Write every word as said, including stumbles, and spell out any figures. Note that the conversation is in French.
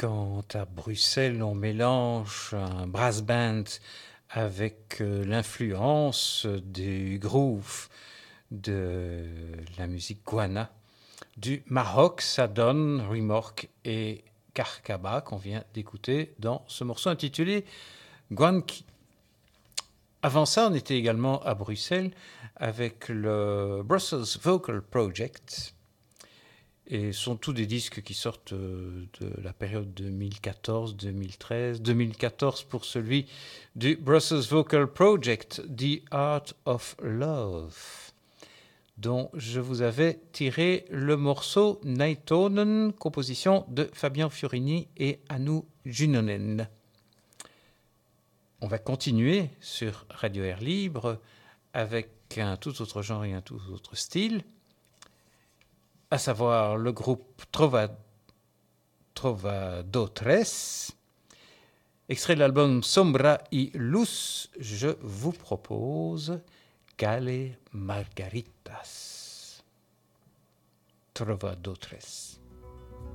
quand à Bruxelles on mélange un brass band avec euh, l'influence du groove de la musique guana du Maroc, ça donne Remorque et Karkaba qu'on vient d'écouter dans ce morceau intitulé Guanki. Avant ça, on était également à Bruxelles avec le Brussels Vocal Project. Et ce sont tous des disques qui sortent de la période deux mille quatorze deux mille treize. deux mille quatorze pour celui du Brussels Vocal Project, The Art of Love, dont je vous avais tiré le morceau Naitonen, composition de Fabien Fiorini et Anu Junonen. On va continuer sur Radio Air Libre avec un tout autre genre et un tout autre style, à savoir le groupe Trova, Trovadotres. Extrait de l'album Sombra y Luz, je vous propose Cale Margaritas. Trovadotres.